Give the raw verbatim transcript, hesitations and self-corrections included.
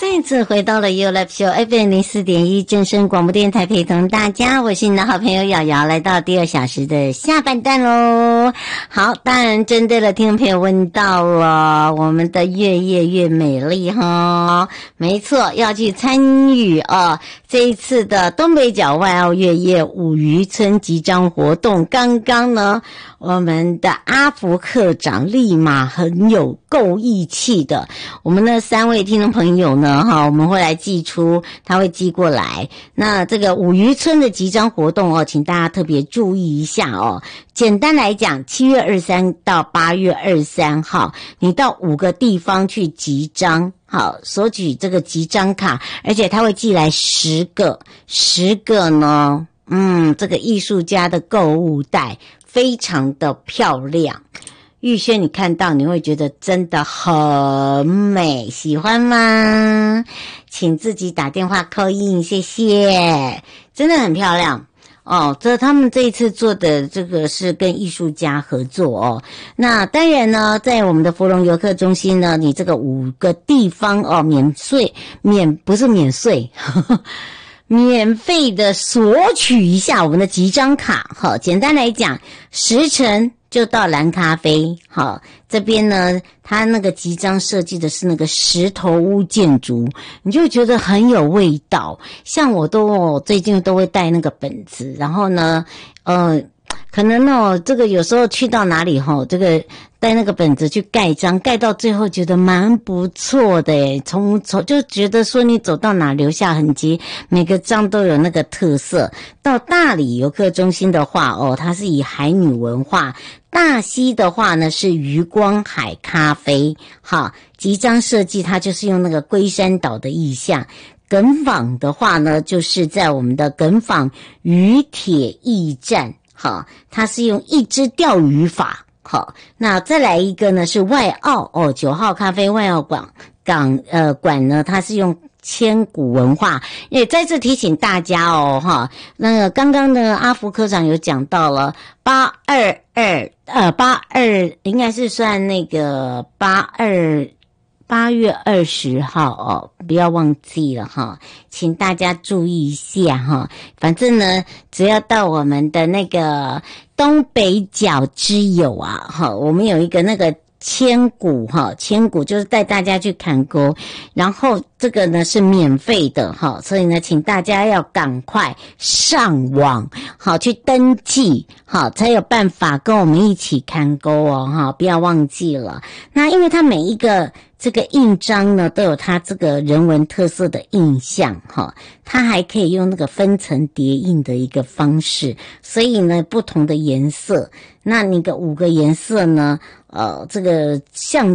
再次回到了 You Live Show F M 零四点一正声广播电台，陪同大家，我是你的好朋友瑶瑶，来到第二小时的下半段喽。好，当然针对了听众朋友问到了我们的越夜越美丽哈，没错，要去参与啊这一次的东北角外澳越夜五渔村集章活动。刚刚呢，我们的阿福课长立马很有够义气的，我们的三位听众朋友呢，哈，我们会来寄出，他会寄过来。那这个五渔村的集章活动哦，请大家特别注意一下哦。简单来讲，七月二十三到八月二十三号，你到五个地方去集章，好，索取这个集章卡，而且他会寄来十个，十个呢，嗯，这个艺术家的购物袋非常的漂亮。玉轩你看到你会觉得真的很美，喜欢吗？请自己打电话call in，谢谢，真的很漂亮哦。这他们这一次做的这个是跟艺术家合作哦。那当然呢，在我们的芙蓉游客中心呢，你这个五个地方哦，免税免不是免税呵呵免费的索取一下我们的集章卡。好，简单来讲，十成就到蓝咖啡。好，这边呢，它那个集章设计的是那个石头屋建筑，你就会觉得很有味道。像我都哦，最近都会带那个本子，然后呢，呃，可能哦，这个有时候去到哪里吼，这个带那个本子去盖章，盖到最后觉得蛮不错的诶，从从就觉得说你走到哪留下痕迹，每个章都有那个特色。到大理游客中心的话哦，它是以海女文化，大溪的话呢是渔光海咖啡。好，集章设计它就是用那个龟山岛的意象。耿坊的话呢，就是在我们的耿坊渔铁驿站。好，它是用一支钓鱼法。好，那再来一个呢是外澳哦，九号咖啡外澳馆港呃馆呢，它是用千古文化。也再次提醒大家哦哈，那个刚刚的阿福科长有讲到了八二二呃八二应该是算那个八二八月二十号哦，不要忘记了哈，请大家注意一下哈。反正呢，只要到我们的那个东北角之友啊，哈，我们有一个那个千古哈，千古就是带大家去看沟，然后这个呢是免费的哈，所以呢，请大家要赶快上网好去登记好，才有办法跟我们一起看沟哦哈，不要忘记了。那因为它每一个这个印章呢都有它这个人文特色的印象哈，它还可以用那个分层叠印的一个方式，所以呢不同的颜色，那你个五个颜色呢，呃，这个象